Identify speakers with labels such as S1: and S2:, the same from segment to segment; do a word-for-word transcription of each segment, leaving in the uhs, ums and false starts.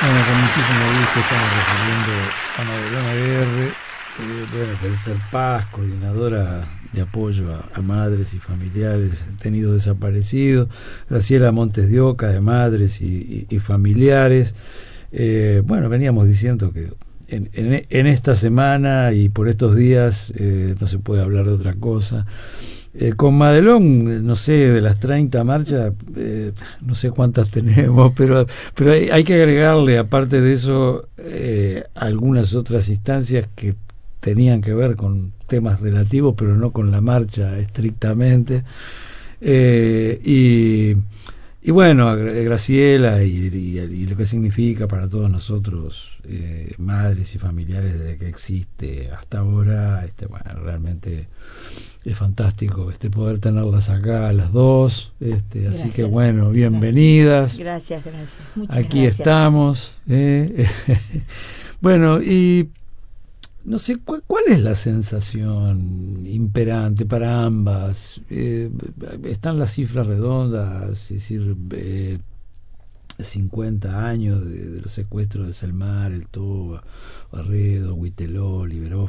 S1: Bueno, con muchísimo gusto estamos recibiendo a Madelón Aguerre, eh, bueno, del Ser Paz, coordinadora de apoyo a, a madres y familiares tenidos desaparecidos, Graciela Montes de Oca, de madres y, y, y familiares. Eh, bueno, veníamos diciendo que en, en, en esta semana y por estos días eh, no se puede hablar de otra cosa. Eh, con Madelón, no sé, de las treinta marchas, eh, no sé cuántas tenemos, pero pero hay, hay que agregarle, aparte de eso, eh, algunas otras instancias que tenían que ver con temas relativos, pero no con la marcha estrictamente. Eh, y, y bueno, Graciela y, y, y lo que significa para todos nosotros, eh, madres y familiares, desde que existe hasta ahora, este, bueno, realmente es fantástico este poder tenerlas acá a las dos, este, así que bueno, bienvenidas.
S2: Gracias, gracias. Muchas
S1: Aquí
S2: gracias.
S1: estamos. Eh. Bueno, y no sé, ¿cuál, ¿cuál es la sensación imperante para ambas? Eh, están las cifras redondas, es decir, eh, cincuenta años de, de los secuestros de Selmar, El Toba, Barredo, Huiteló, Liberov.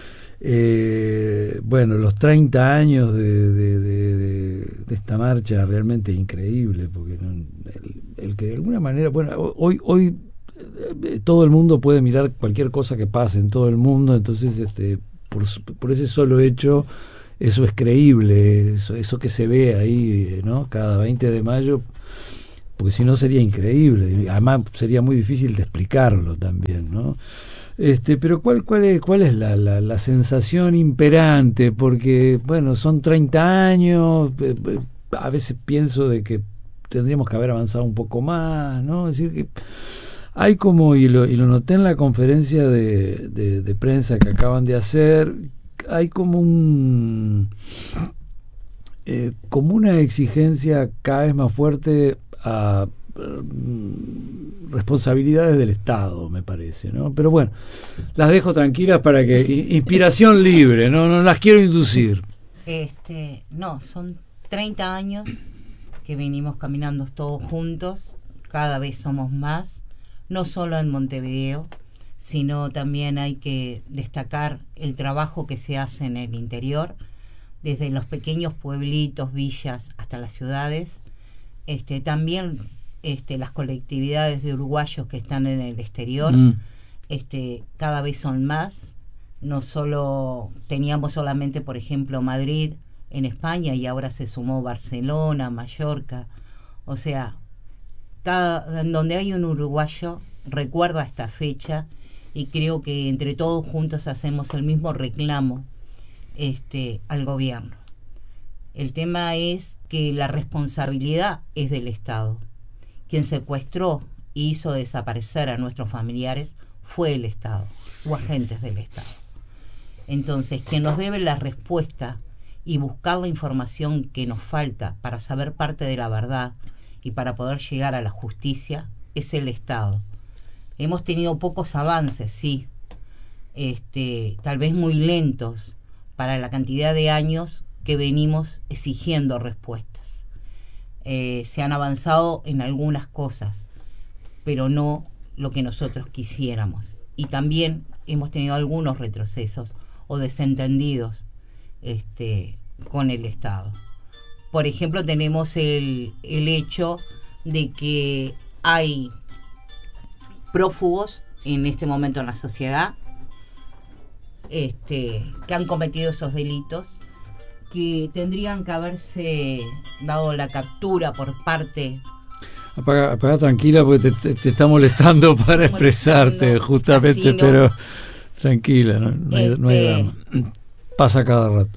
S1: Eh, bueno, los treinta años de, de, de, de, de esta marcha realmente increíble, porque no, el, el que de alguna manera, bueno, hoy hoy eh, todo el mundo puede mirar cualquier cosa que pase en todo el mundo, entonces este por, por ese solo hecho eso es creíble, eso, eso que se ve ahí, ¿no? Cada veinte de mayo, porque si no sería increíble, además sería muy difícil de explicarlo también, ¿no? Este, pero ¿cuál, cuál es, cuál es la, la, la sensación imperante? Porque, bueno, son treinta años, eh, eh, a veces pienso de que tendríamos que haber avanzado un poco más, ¿no? Es decir, que hay como, y lo, y lo noté en la conferencia de, de, de prensa que acaban de hacer, hay como un... Eh, como una exigencia cada vez más fuerte a responsabilidades del Estado, me parece, ¿no? Pero bueno, las dejo tranquilas para que inspiración libre, no no las quiero inducir.
S3: Este, no, son treinta años que venimos caminando todos juntos, cada vez somos más, no solo en Montevideo, sino también hay que destacar el trabajo que se hace en el interior, desde los pequeños pueblitos, villas, hasta las ciudades. Este, también este, las colectividades de uruguayos que están en el exterior, mm. este, cada vez son más. No solo teníamos solamente, por ejemplo, Madrid en España, y ahora se sumó Barcelona, Mallorca. O sea, cada, donde hay un uruguayo recuerda esta fecha, y creo que entre todos juntos hacemos el mismo reclamo este, al gobierno. El tema es que la responsabilidad es del Estado. Quien secuestró y hizo desaparecer a nuestros familiares fue el Estado o agentes del Estado. Entonces, quien nos debe la respuesta y buscar la información que nos falta para saber parte de la verdad y para poder llegar a la justicia es el Estado. Hemos tenido pocos avances, sí, este, tal vez muy lentos para la cantidad de años que venimos exigiendo respuestas. Eh, se han avanzado en algunas cosas, pero no lo que nosotros quisiéramos. Y también hemos tenido algunos retrocesos o desentendidos este, con el Estado. Por ejemplo, tenemos el, el hecho de que hay prófugos en este momento en la sociedad este, que han cometido esos delitos, que tendrían que haberse dado la captura por parte...
S1: Apaga, apaga tranquila porque te, te, te está molestando para expresarte, justamente, casino. Pero tranquila, no, no, hay, este... no hay drama. Pasa cada rato.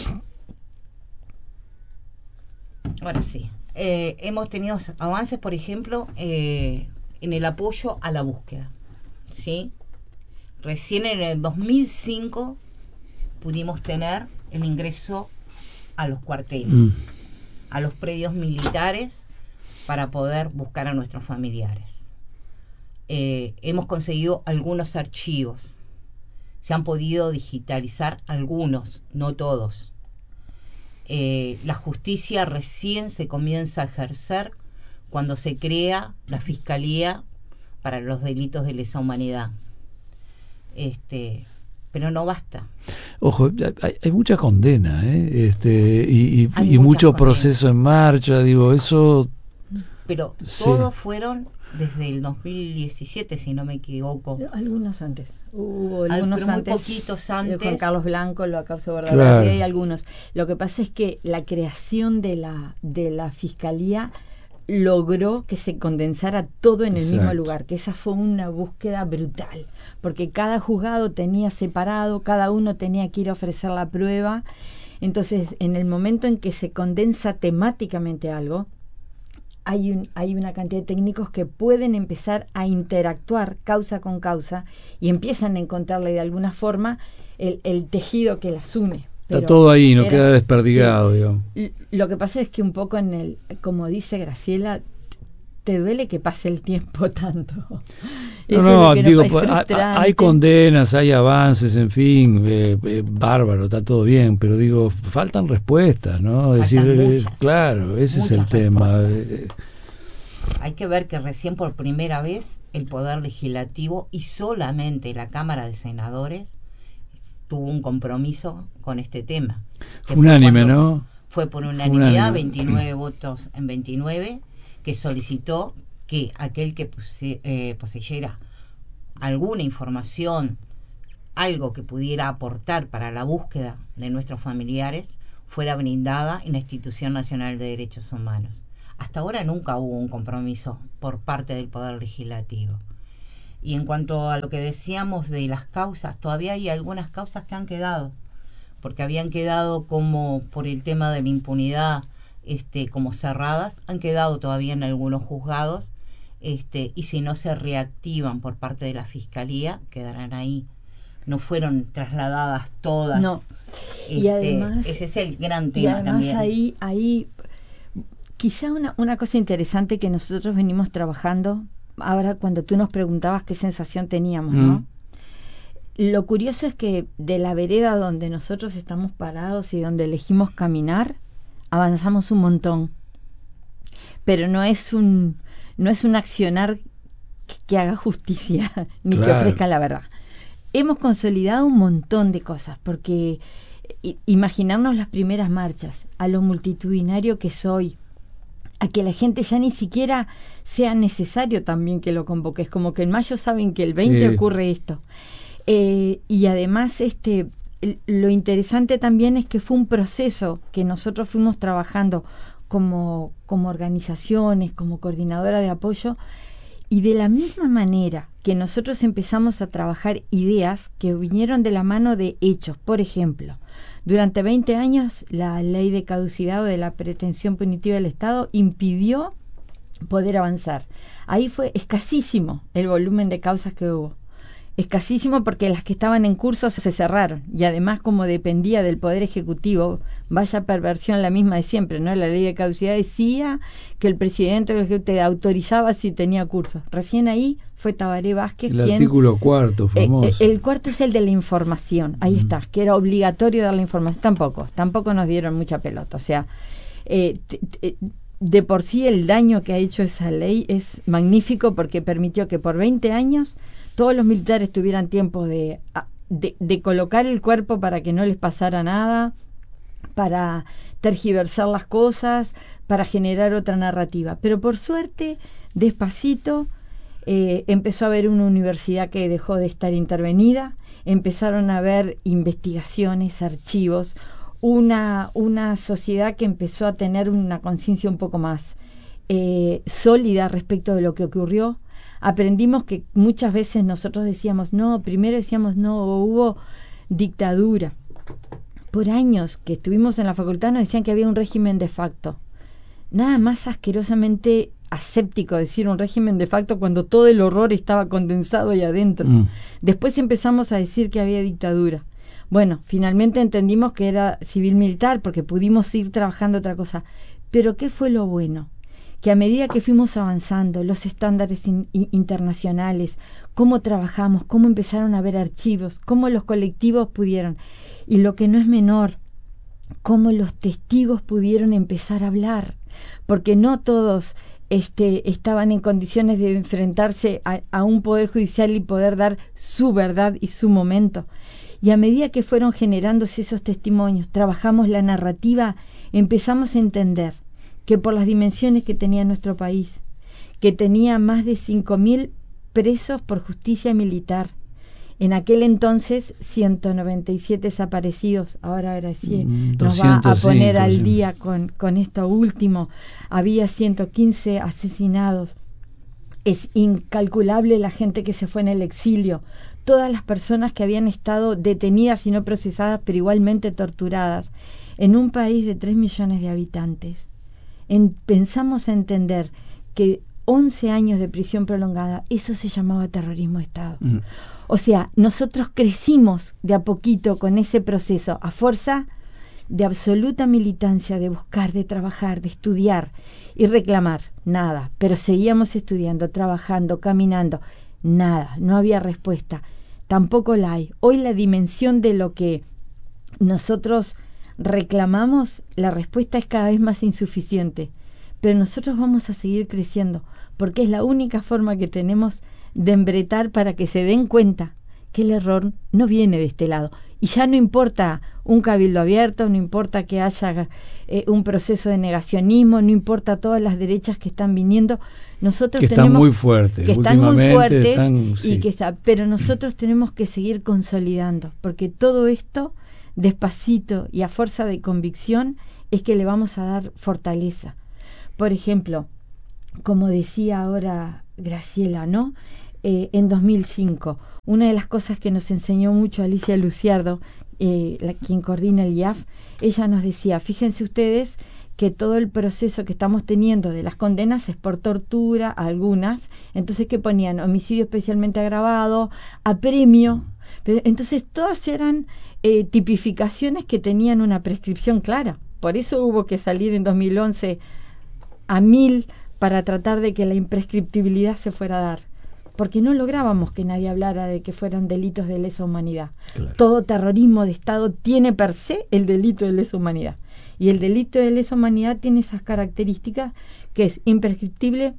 S3: Ahora sí. Eh, hemos tenido avances, por ejemplo, eh, en el apoyo a la búsqueda, ¿sí? Recién en el dos mil cinco pudimos tener el ingreso a los cuarteles, mm. a los predios militares, para poder buscar a nuestros familiares. Eh, hemos conseguido algunos archivos, se han podido digitalizar algunos, no todos. Eh, la justicia recién se comienza a ejercer cuando se crea la Fiscalía para los delitos de lesa humanidad. Este, pero no basta.
S1: Ojo, hay, hay mucha condena, ¿eh? Este, y, y, y mucho
S3: condenas.
S1: proceso en marcha, digo, eso...
S3: Pero
S1: sí.
S3: todos fueron desde el dos mil diecisiete, si no me equivoco.
S2: Algunos antes. Hubo
S3: Al,
S2: algunos
S3: pero muy
S2: antes.
S3: poquitos antes.
S2: Juan Carlos Blanco lo acusó de
S1: Claro.
S2: y hay algunos. Lo que pasa es que la creación de la de la fiscalía logró que se condensara todo en el
S1: Exacto.
S2: mismo lugar, que esa fue una búsqueda brutal, porque cada juzgado tenía separado, cada uno tenía que ir a ofrecer la prueba. Entonces, en el momento en que se condensa temáticamente algo, hay un hay una cantidad de técnicos que pueden empezar a interactuar causa con causa y empiezan a encontrarle de alguna forma el, el tejido que las une.
S1: Está todo ahí, no
S2: era,
S1: queda desperdigado, digamos.
S2: Lo que pasa es que un poco en el, como dice Graciela, te duele que pase el tiempo tanto.
S1: No, no, digo, hay condenas, hay avances, en fin, eh, eh, bárbaro, está todo bien, pero digo, faltan respuestas, ¿no? Es
S3: Faltan
S1: decir,
S3: muchas,
S1: claro, ese es el tema. Eh,
S3: Hay que ver que recién por primera vez el Poder Legislativo y solamente la Cámara de Senadores tuvo un compromiso con este tema.
S1: Unánime, ¿no?
S3: Fue por unanimidad,
S1: unánime.
S3: veintinueve votos en veintinueve, que solicitó que aquel que pose, eh, poseyera alguna información, algo que pudiera aportar para la búsqueda de nuestros familiares, fuera brindada en la Institución Nacional de Derechos Humanos. Hasta ahora nunca hubo un compromiso por parte del Poder Legislativo. Y en cuanto a lo que decíamos de las causas, todavía hay algunas causas que han quedado, porque habían quedado como por el tema de la impunidad, este, como cerradas, han quedado todavía en algunos juzgados, este, y si no se reactivan por parte de la Fiscalía, quedarán ahí. No fueron trasladadas todas.
S2: No.
S3: Este,
S2: y además,
S3: ese es el gran tema
S2: y además
S3: también.
S2: ahí, ahí quizá una, una cosa interesante que nosotros venimos trabajando, ahora cuando tú nos preguntabas qué sensación teníamos, ¿no? Mm. Lo curioso es que de la vereda donde nosotros estamos parados y donde elegimos caminar, avanzamos un montón. Pero no es un, no es un accionar que, que haga justicia, ni claro. que ofrezca la verdad. Hemos consolidado un montón de cosas, porque i, imaginarnos las primeras marchas, a lo multitudinario que soy, a que la gente ya ni siquiera sea necesario también que lo convoques, como que en mayo saben que el veinte sí. ocurre esto. Eh, y además este lo interesante también es que fue un proceso que nosotros fuimos trabajando como, como organizaciones, como coordinadora de apoyo, y de la misma manera que nosotros empezamos a trabajar ideas que vinieron de la mano de hechos. Por ejemplo, durante veinte años la ley de caducidad o de la pretensión punitiva del Estado impidió poder avanzar. Ahí fue escasísimo el volumen de causas que hubo. Escasísimo porque las que estaban en curso se cerraron, y además como dependía del Poder Ejecutivo, vaya perversión la misma de siempre, ¿no? La ley de caducidad decía que el presidente te autorizaba si tenía curso. Recién ahí fue Tabaré Vázquez
S1: el
S2: quien...
S1: El artículo cuarto, famoso.
S2: Eh, el cuarto es el de la información, ahí mm. está, que era obligatorio dar la información. Tampoco, tampoco nos dieron mucha pelota, o sea... Eh, t- t- de por sí el daño que ha hecho esa ley es magnífico porque permitió que por veinte años todos los militares tuvieran tiempo de, de, de colocar el cuerpo para que no les pasara nada, para tergiversar las cosas, para generar otra narrativa. Pero por suerte, despacito, eh, empezó a haber una universidad que dejó de estar intervenida, empezaron a haber investigaciones, archivos, una, una sociedad que empezó a tener una conciencia un poco más eh, sólida respecto de lo que ocurrió. Aprendimos que muchas veces nosotros decíamos no, primero decíamos no, hubo dictadura. Por años que estuvimos en la facultad nos decían que había un régimen de facto. Nada más asquerosamente aséptico decir un régimen de facto cuando todo el horror estaba condensado ahí adentro. Mm. Después empezamos a decir que había dictadura. Bueno, finalmente entendimos que era civil-militar porque pudimos ir trabajando otra cosa. Pero ¿qué fue lo bueno? Que a medida que fuimos avanzando, los estándares in, internacionales, cómo trabajamos, cómo empezaron a haber archivos, cómo los colectivos pudieron, y lo que no es menor, cómo los testigos pudieron empezar a hablar, porque no todos este, estaban en condiciones de enfrentarse a, a un poder judicial y poder dar su verdad y su momento. Y a medida que fueron generándose esos testimonios, trabajamos la narrativa, empezamos a entender que por las dimensiones que tenía nuestro país, que tenía más de cinco mil presos por justicia militar, en aquel entonces ciento noventa y siete desaparecidos, ahora ahora sí
S1: Mm,
S2: nos va a poner
S1: doscientos cinco,
S2: al
S1: sí.
S2: día con, con esto último. Había ciento quince asesinados. Es incalculable la gente que se fue en el exilio, todas las personas que habían estado detenidas y no procesadas, pero igualmente torturadas, en un país de tres millones de habitantes. En, pensamos a entender que once años de prisión prolongada, eso se llamaba terrorismo de Estado.
S1: Mm.
S2: O sea, nosotros crecimos de a poquito con ese proceso, a fuerza de absoluta militancia, de buscar, de trabajar, de estudiar y reclamar, nada. Pero seguíamos estudiando, trabajando, caminando, nada, no había respuesta. Tampoco la hay. Hoy la dimensión de lo que nosotros reclamamos, la respuesta es cada vez más insuficiente. Pero nosotros vamos a seguir creciendo, porque es la única forma que tenemos de embretar para que se den cuenta que el error no viene de este lado. Y ya no importa un cabildo abierto, no importa que haya eh, un proceso de negacionismo, no importa todas las derechas que están viniendo, nosotros
S1: que
S2: tenemos
S1: están muy fuertes,
S2: que están muy
S1: últimamente
S2: fuertes
S1: están, sí.
S2: y que está, pero nosotros tenemos que seguir consolidando, porque todo esto despacito y a fuerza de convicción es que le vamos a dar fortaleza. Por ejemplo, como decía ahora Graciela, ¿no? Eh, en dos mil cinco, una de las cosas que nos enseñó mucho Alicia Luciardo, eh, la, quien coordina el I A F, ella nos decía, fíjense ustedes que todo el proceso que estamos teniendo de las condenas es por tortura, algunas, entonces ¿qué ponían? Homicidio especialmente agravado, apremio, pero, entonces todas eran eh, tipificaciones que tenían una prescripción clara, por eso hubo que salir en dos mil once a mil para tratar de que la imprescriptibilidad se fuera a dar, porque no lográbamos que nadie hablara de que fueran delitos de lesa humanidad. Claro. Todo terrorismo de Estado tiene per se el delito de lesa humanidad, y el delito de lesa humanidad tiene esas características que es imprescriptible,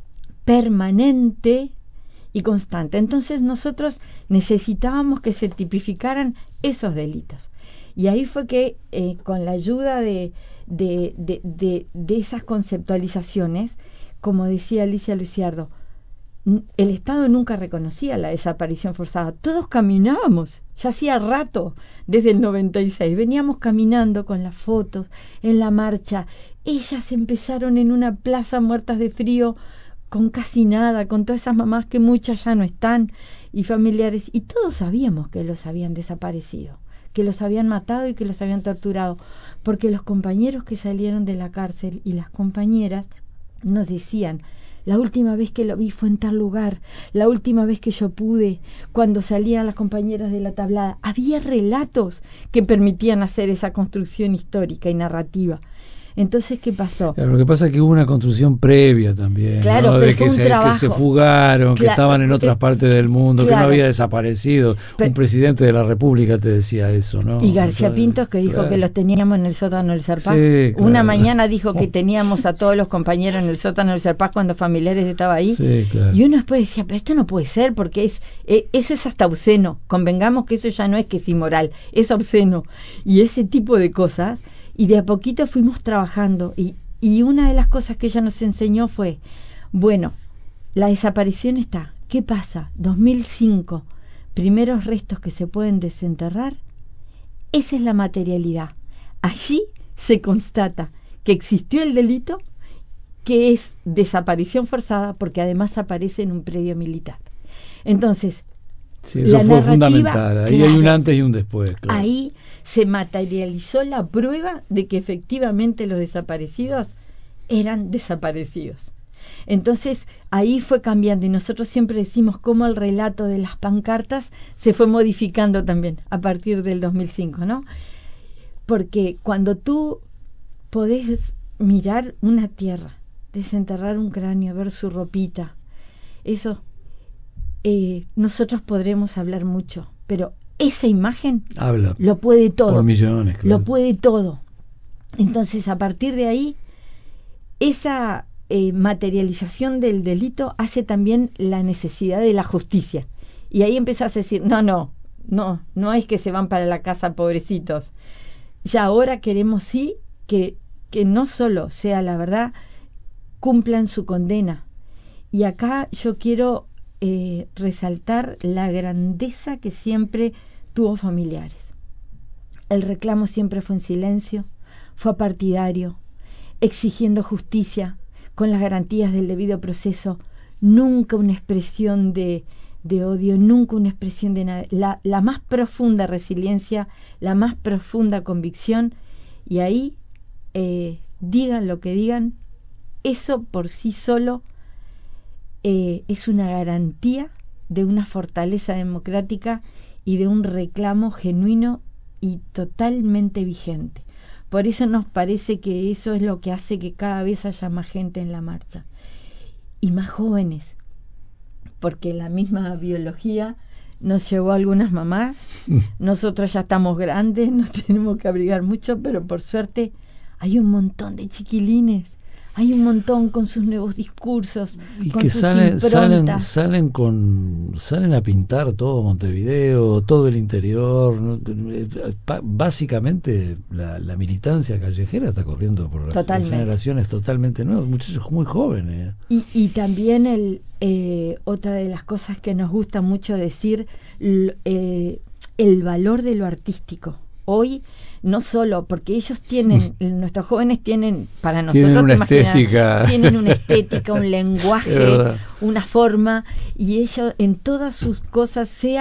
S2: permanente y constante. Entonces nosotros necesitábamos que se tipificaran esos delitos, y ahí fue que eh, con la ayuda de De, de, de, de esas conceptualizaciones, como decía Alicia Luciardo, el Estado nunca reconocía la desaparición forzada. Todos caminábamos, ya hacía rato, desde el noventa y seis, veníamos caminando con las fotos, en la marcha. Ellas empezaron en una plaza muertas de frío, con casi nada, con todas esas mamás que muchas ya no están, y familiares, y todos sabíamos que los habían desaparecido, que los habían matado y que los habían torturado, porque los compañeros que salieron de la cárcel y las compañeras nos decían, la última vez que lo vi fue en tal lugar, la última vez que yo pude, cuando salían las compañeras de la tablada. Había relatos que permitían hacer esa construcción histórica y narrativa. Entonces, ¿qué pasó?
S1: Claro, lo que pasa es que hubo una construcción previa también,
S2: claro,
S1: ¿no?
S2: pero
S1: De
S2: fue
S1: que,
S2: un
S1: se,
S2: trabajo.
S1: que se fugaron,
S2: Cla-
S1: que estaban en otras
S2: eh,
S1: partes del mundo,
S2: claro.
S1: que no había desaparecido.
S2: Pero,
S1: un presidente de la República te decía eso, ¿no?
S2: Y García
S1: o sea,
S2: Pintos, que dijo
S1: claro.
S2: que los teníamos en el sótano del Serpaz.
S1: Sí, claro.
S2: Una mañana dijo que teníamos a todos los compañeros en el sótano del Serpaz cuando familiares estaba ahí.
S1: Sí, claro.
S2: Y uno después decía, pero esto no puede ser, porque es eh, eso es hasta obsceno. Convengamos que eso ya no es que es inmoral, es obsceno. Y ese tipo de cosas. Y de a poquito fuimos trabajando. Y Y una de las cosas que ella nos enseñó fue, bueno, la desaparición está. ¿Qué pasa? dos mil cinco, primeros restos que se pueden desenterrar. Esa es la materialidad. Allí se constata que existió el delito, que es desaparición forzada, porque además aparece en un predio militar. Entonces,
S1: sí, eso
S2: la
S1: fue
S2: narrativa,
S1: fundamental. Ahí
S2: claro,
S1: hay un antes y un después. Claro.
S2: Ahí se materializó la prueba de que efectivamente los desaparecidos eran desaparecidos. Entonces ahí fue cambiando, y nosotros siempre decimos cómo el relato de las pancartas se fue modificando también a partir del dos mil cinco, ¿no? Porque cuando tú podés mirar una tierra, desenterrar un cráneo, ver su ropita, eso eh, nosotros podremos hablar mucho, pero esa imagen
S1: Habla
S2: lo puede todo,
S1: por millones, claro.
S2: lo puede todo. Entonces, a partir de ahí, esa eh, materialización del delito hace también la necesidad de la justicia. Y ahí empezás a decir, no, no, no, no es que se van para la casa pobrecitos. Ya ahora queremos sí que, que no solo sea la verdad, cumplan su condena. Y acá yo quiero eh, resaltar la grandeza que siempre tuvo Familiares. El reclamo siempre fue en silencio, fue apartidario, exigiendo justicia, con las garantías del debido proceso, nunca una expresión de, de odio, nunca una expresión de nada, la, la más profunda resiliencia, la más profunda convicción, y ahí, eh, digan lo que digan, eso por sí solo eh, es una garantía de una fortaleza democrática y de un reclamo genuino y totalmente vigente. Por eso nos parece que eso es lo que hace que cada vez haya más gente en la marcha y más jóvenes, porque la misma biología nos llevó a algunas mamás. Nosotros ya estamos grandes, nos tenemos que abrigar mucho, pero por suerte hay un montón de chiquilines, hay un montón con sus nuevos discursos,
S1: y
S2: con
S1: que
S2: sus
S1: salen salen
S2: improntas.
S1: salen con salen a pintar todo Montevideo, todo el interior, ¿no? Básicamente la, la militancia callejera está corriendo por las generaciones totalmente nuevas, muchachos muy jóvenes.
S2: Y, y también el eh, otra de las cosas que nos gusta mucho decir, l, eh, el valor de lo artístico. Hoy, no solo porque ellos tienen, nuestros jóvenes tienen, para nosotros,
S1: tienen una
S2: imaginas,
S1: estética,
S2: tienen una estética, un lenguaje, una forma, y ellos en todas sus cosas, sea